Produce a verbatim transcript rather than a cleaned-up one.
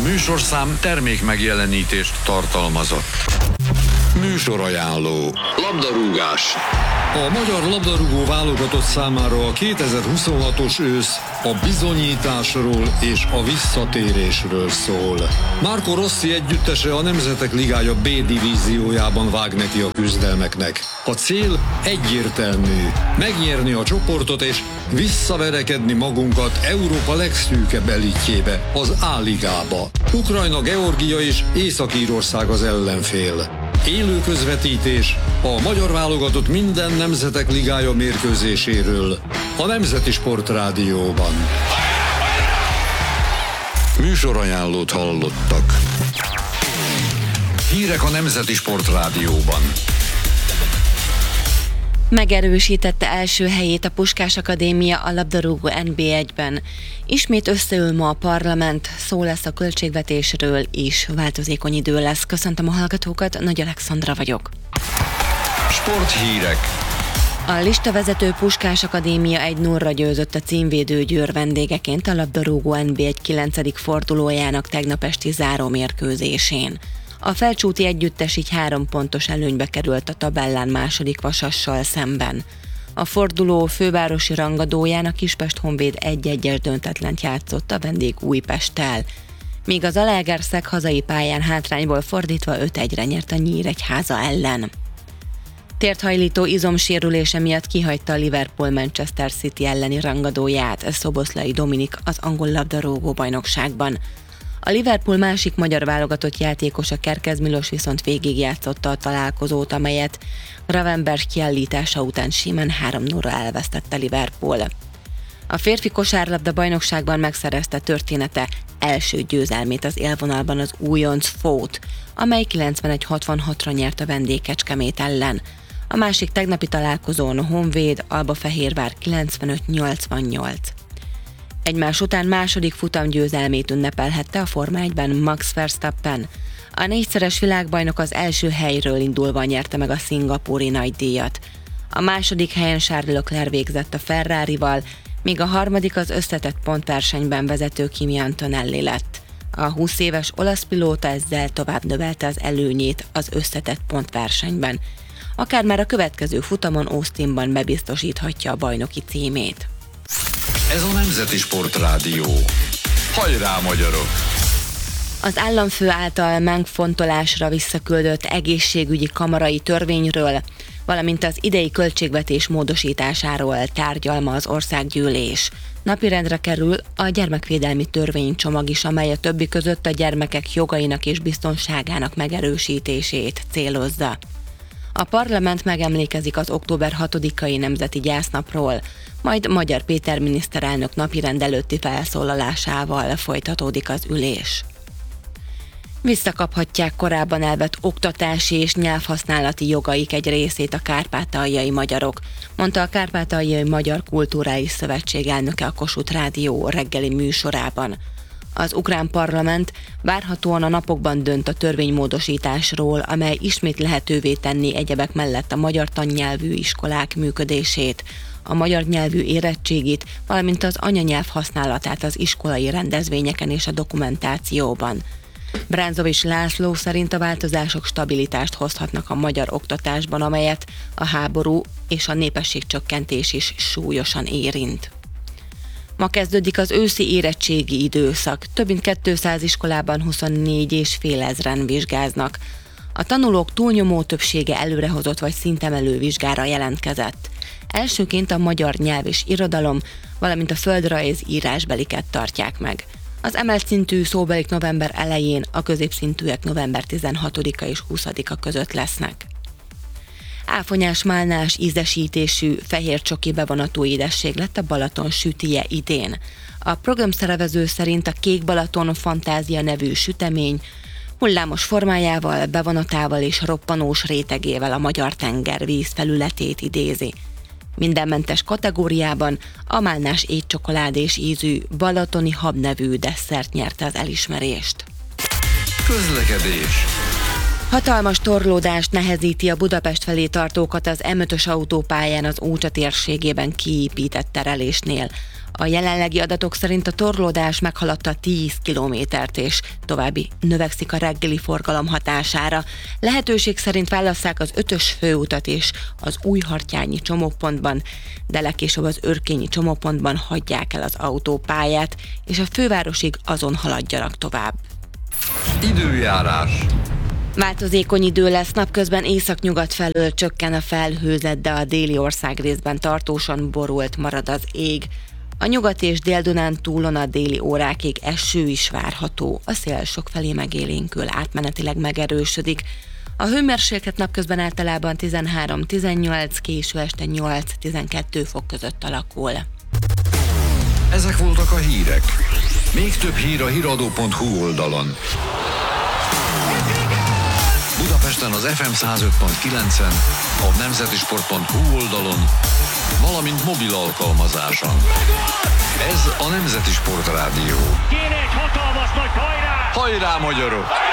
műsorszám termék megjelenítést tartalmazott. Műsorajánló. Labdarúgás. A magyar labdarúgó válogatott számára a kétezer-huszonhatos ősz a bizonyításról és a visszatérésről szól. Marco Rossi együttese a Nemzetek Ligája B divíziójában vág neki a küzdelmeknek. A cél egyértelmű: megnyerni a csoportot és visszaverekedni magunkat Európa legszűkebb elitjébe, az A-ligába. Ukrajna, Georgia és Észak-Írország az ellenfél. Élő közvetítés a magyar válogatott minden Nemzetek Ligája mérkőzéséről a Nemzeti Sportrádióban. Műsorajánlót hallottak. Hírek a Nemzeti Sportrádióban. Megerősítette első helyét a Puskás Akadémia a labdarúgó en bé egyben. Ismét összeül ma a parlament, szó lesz a költségvetésről is, változékony idő lesz. Köszöntöm a hallgatókat, Nagy Alexandra vagyok. Sporthírek. A listavezető Puskás Akadémia egy nullra győzött a címvédő Győr vendégeként a labdarúgó en bé egy kilencedik fordulójának tegnap esti zárómérkőzésén. A Felcsúti együttes így három pontos előnybe került a tabellán második Vasassal szemben. A forduló fővárosi rangadóján a Kispest Honvéd egy-egyes döntetlent játszott a vendég Újpesttel, míg az Zalaegerszeg hazai pályán hátrányból fordítva öt egyre nyert a Nyíregyháza ellen. Térthajlító izomsérülése miatt kihagyta a Liverpool Manchester City elleni rangadóját Szoboszlai Dominik az angol labdarúgó bajnokságban. A Liverpool másik magyar válogatott játékosa Kerkez Milos viszont végigjátszotta a találkozót, amelyet Gravenberch kiállítása után simán három nullra elvesztette Liverpool. A férfi kosárlabda bajnokságban megszerezte története első győzelmét az élvonalban az újonc Fót, amely kilencvenegy hatvanhatra nyert a vendég Kecskemét ellen. A másik tegnapi találkozón a Honvéd Albafehérvár kilencvenöt nyolcvannyolc. Egymás után második futamgyőzelmét ünnepelhette a Forma egyben Max Verstappen. A négyszeres világbajnok az első helyről indulva nyerte meg a szingapúri nagydíjat. A második helyen Charles Leclerc végzett a Ferrarival, míg a harmadik az összetett pontversenyben vezető Kimi Antonelli lett. A húsz éves olasz pilóta ezzel tovább növelte az előnyét az összetett pontversenyben. Akár már a következő futamon Austinban bebiztosíthatja a bajnoki címét. Ez a Nemzeti Sportrádió. Hajrá, magyarok! Az államfő által megfontolásra visszaküldött egészségügyi kamarai törvényről, valamint az idei költségvetés módosításáról tárgyal ma az országgyűlés. Napirendre kerül a gyermekvédelmi törvénycsomag is, amely a többi között a gyermekek jogainak és biztonságának megerősítését célozza. A parlament megemlékezik az október hatodikai nemzeti gyásznapról, majd Magyar Péter miniszterelnök napirend előtti felszólalásával folytatódik az ülés. Visszakaphatják korábban elvett oktatási és nyelvhasználati jogaik egy részét a kárpátaljai magyarok, mondta a Kárpátaljai Magyar Kulturális Szövetség elnöke a Kossuth Rádió reggeli műsorában. Az ukrán parlament várhatóan a napokban dönt a törvénymódosításról, amely ismét lehetővé tenni egyebek mellett a magyar tannyelvű iskolák működését, a magyar nyelvű érettségit, valamint az anyanyelv használatát az iskolai rendezvényeken és a dokumentációban. Bránzovics László szerint a változások stabilitást hozhatnak a magyar oktatásban, amelyet a háború és a népességcsökkentés is súlyosan érint. Ma kezdődik az őszi érettségi időszak. Több mint kétszáz iskolában huszonnégy és fél ezren vizsgáznak. A tanulók túlnyomó többsége előrehozott vagy szintemelő vizsgára jelentkezett. Elsőként a magyar nyelv és irodalom, valamint a földrajz írásbeliket tartják meg. Az emelt szintű szóbelik november elején, a középszintűek november tizenhatodika és huszadika között lesznek. Áfonyás, málnás, ízesítésű, fehér csoki bevonatú édesség lett a Balaton sütije idén. A programszervező szerint a Kék Balaton Fantázia nevű sütemény hullámos formájával, bevonatával és roppanós rétegével a magyar tenger vízfelületét idézi. Mindenmentes kategóriában a málnás étcsokoládés ízű balatoni hab nevű desszert nyerte az elismerést. Közlekedés. Hatalmas torlódást nehezíti a Budapest felé tartókat az em ötös autópályán az Ócsa térségében kiépített terelésnél. A jelenlegi adatok szerint a torlódás meghaladta tíz kilométert, és további növekszik a reggeli forgalom hatására. Lehetőség szerint válasszák az ötös főutat és az Újhartyányi csomópontban, de legkésőbb az Örkényi csomópontban hagyják el az autópályát, és a fővárosig azon haladjanak tovább. Időjárás. Változékony idő lesz, napközben északnyugat felől csökken a felhőzet, de a déli ország részben tartósan borult marad az ég. A nyugat és Dél-Dunán túlon a déli órákig eső is várható, a szél sokfelé megélénkül, átmenetileg megerősödik. A hőmérséklet napközben általában tizenhárom-tizennyolc, késő este nyolc-tizenkettő fok között alakul. Ezek voltak a hírek. Még több hír a híradó pont hu oldalon. Budapesten az ef em száz öt pont kilencen, a nemzetisport pont hu oldalon, valamint mobil alkalmazáson. Ez a Nemzeti Sport Rádió. Kéne egy hatalmas nagy hajrá! Hajrá, magyarok!